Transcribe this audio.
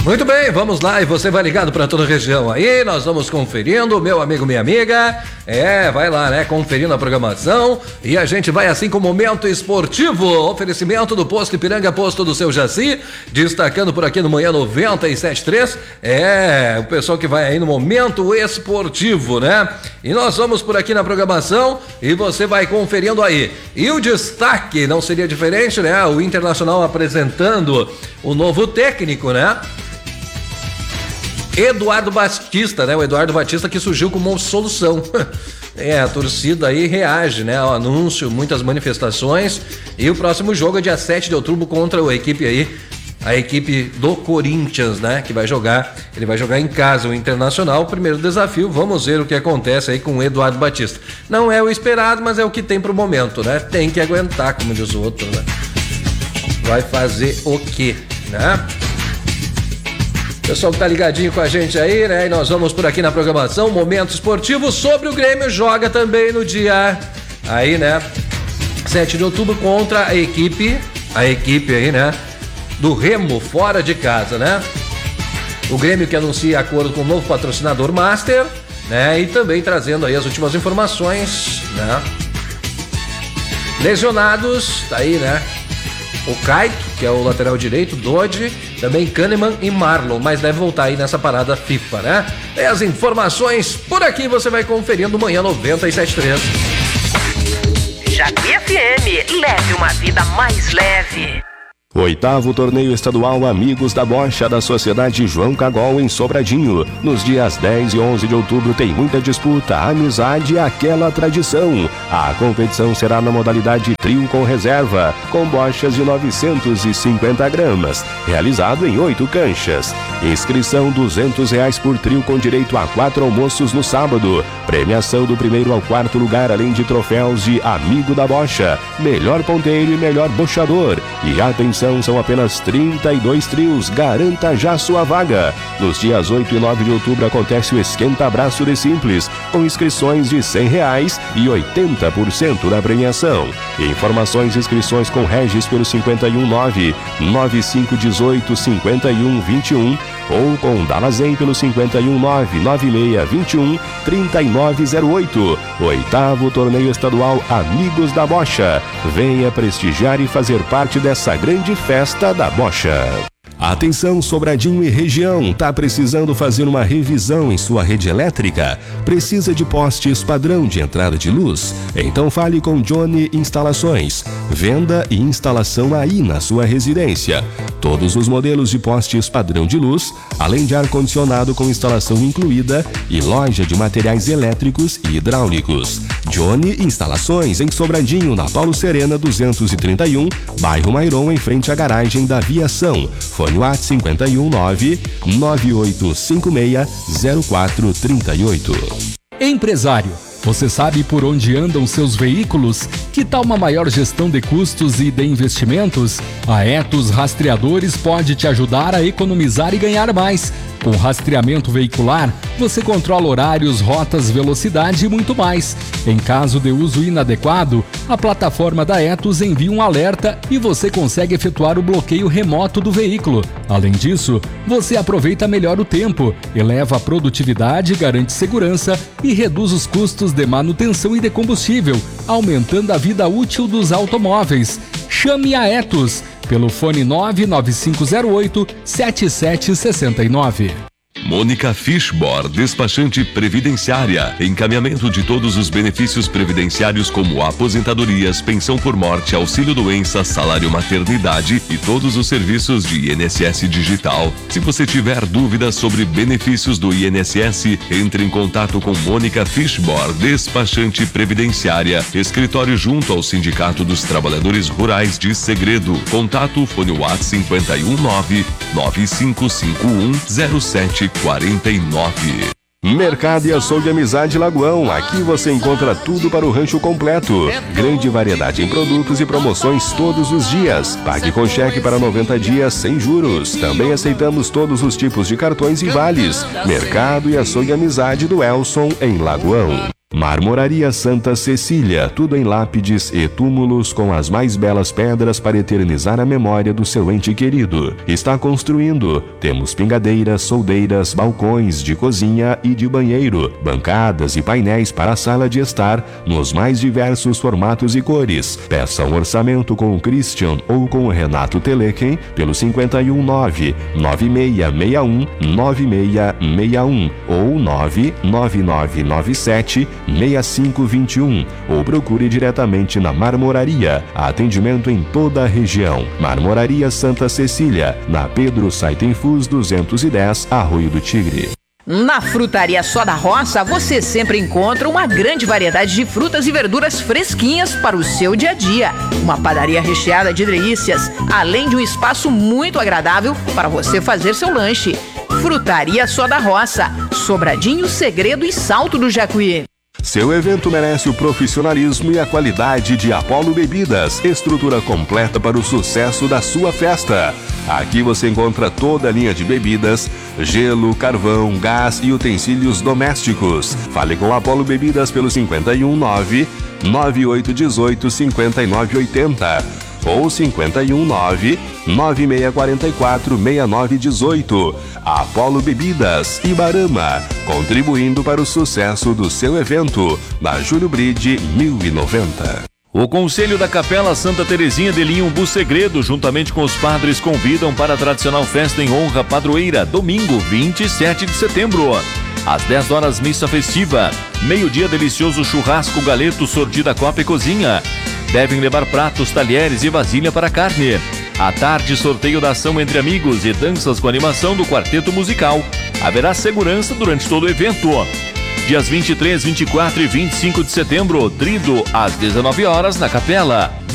Muito bem, vamos lá, e você vai ligado para toda a região aí, nós vamos conferindo, meu amigo, minha amiga, vai lá, né, conferindo a programação, e a gente vai assim com o Momento Esportivo, oferecimento do Posto Ipiranga, Posto do Seu Jaci, destacando por aqui no Manhã 97.3, o pessoal que vai aí no Momento Esportivo, né, e nós vamos por aqui na programação, e você vai conferindo aí, e o destaque não seria diferente, né, o Internacional apresentando o novo técnico, né, Eduardo Batista, né? O Eduardo Batista que surgiu como uma solução. A torcida aí reage, né? O anúncio, muitas manifestações. E o próximo jogo é dia 7 de outubro contra a equipe do Corinthians, né? Que vai jogar, ele vai jogar em casa o Internacional. O primeiro desafio, vamos ver o que acontece aí com o Eduardo Batista. Não é o esperado, mas é o que tem pro momento, né? Tem que aguentar, como diz o outro, né? Vai fazer o quê, né? Pessoal que tá ligadinho com a gente aí, né? E nós vamos por aqui na programação, Momento Esportivo sobre o Grêmio, joga também no dia aí, né? 7 de outubro contra a equipe aí, né? Do Remo, fora de casa, né? O Grêmio que anuncia acordo com o novo patrocinador Master, né? E também trazendo aí as últimas informações, né? Lesionados, tá aí, né? O Kaito, que é o lateral direito, Dodge, também Kahneman e Marlon, mas deve voltar aí nessa parada FIFA, né? E as informações por aqui você vai conferindo Manhã 97.3. Jaci FM, leve uma vida mais leve. 8º Torneio Estadual Amigos da Bocha da Sociedade João Cagol em Sobradinho. Nos dias 10 e 11 de outubro tem muita disputa, amizade e aquela tradição. A competição será na modalidade trio com reserva, com bochas de 950 gramas, realizado em 8 canchas. Inscrição R$200 por trio com direito a 4 almoços no sábado. Premiação do 1º ao 4º lugar, além de troféus de Amigo da Bocha, melhor ponteiro e melhor bochador. E atenção, são apenas 32 trios, garanta já sua vaga. Nos dias 8 e 9 de outubro acontece o Esquenta-Abraço de Simples, com inscrições de R$100 e 80% da premiação. Informações e inscrições com Regis pelo 519-9518-5121 ou com Dalazen pelo 519-9621-3908. 8º Torneio Estadual Amigos da Bocha. Venha prestigiar e fazer parte dessa grande festa da bocha. Atenção, Sobradinho e região, tá precisando fazer uma revisão em sua rede elétrica? Precisa de postes padrão de entrada de luz? Então fale com Johnny Instalações. Venda e instalação aí na sua residência. Todos os modelos de postes padrão de luz, além de ar-condicionado com instalação incluída e loja de materiais elétricos e hidráulicos. Johnny Instalações em Sobradinho, na Paulo Serena 231, bairro Mairon, em frente à garagem da Viação. Fone WhatsApp 519-9856-0438. Empresário, você sabe por onde andam seus veículos? Que tal uma maior gestão de custos e de investimentos? A Etos Rastreadores pode te ajudar a economizar e ganhar mais. Com rastreamento veicular, você controla horários, rotas, velocidade e muito mais. Em caso de uso inadequado, a plataforma da Etos envia um alerta e você consegue efetuar o bloqueio remoto do veículo. Além disso, você aproveita melhor o tempo, eleva a produtividade, garante segurança e reduz os custos de manutenção e de combustível, aumentando a vida útil dos automóveis. Chame a Etos pelo fone 99508-7769. Mônica Fishbor, despachante previdenciária, encaminhamento de todos os benefícios previdenciários como aposentadorias, pensão por morte, auxílio-doença, salário-maternidade e todos os serviços de INSS digital. Se você tiver dúvidas sobre benefícios do INSS, entre em contato com Mônica Fishbor, despachante previdenciária, escritório junto ao Sindicato dos Trabalhadores Rurais de Segredo. Contato fone WhatsApp 519-9551-0749. Mercado e Açougue Amizade Lagoão. Aqui você encontra tudo para o rancho completo. Grande variedade em produtos e promoções todos os dias. Pague com cheque para 90 dias sem juros. Também aceitamos todos os tipos de cartões e vales. Mercado e Açougue Amizade do Elson, em Lagoão. Marmoraria Santa Cecília, tudo em lápides e túmulos com as mais belas pedras para eternizar a memória do seu ente querido. Está construindo. Temos pingadeiras, soldeiras, balcões de cozinha e de banheiro, bancadas e painéis para a sala de estar, nos mais diversos formatos e cores. Peça um orçamento com o Christian ou com o Renato Telequem pelo 51996619661 ou 999976521 ou procure diretamente na Marmoraria. Atendimento em toda a região. Marmoraria Santa Cecília, na Pedro Saitenfus 210, Arroio do Tigre. Na Frutaria Só da Roça, você sempre encontra uma grande variedade de frutas e verduras fresquinhas para o seu dia a dia. Uma padaria recheada de delícias, além de um espaço muito agradável para você fazer seu lanche. Frutaria Só da Roça, Sobradinho, Segredo e Salto do Jacuí. Seu evento merece o profissionalismo e a qualidade de Apollo Bebidas, estrutura completa para o sucesso da sua festa. Aqui você encontra toda a linha de bebidas, gelo, carvão, gás e utensílios domésticos. Fale com Apollo Bebidas pelo 519-9818-5980 ou 519-9644-6918. Apollo Bebidas, Ibarama, contribuindo para o sucesso do seu evento, na Júlio Bride, 1090. O Conselho da Capela Santa Terezinha de Linhambu Segredo, juntamente com os padres, convidam para a tradicional festa em honra padroeira, domingo 27 de setembro. Às 10 horas, missa festiva. Meio-dia, delicioso churrasco, galeto, sortida, copa e cozinha. Devem levar pratos, talheres e vasilha para carne. À tarde, sorteio da ação entre amigos e danças com animação do quarteto musical. Haverá segurança durante todo o evento. Dias 23, 24 e 25 de setembro, trido às 19 horas na Capela.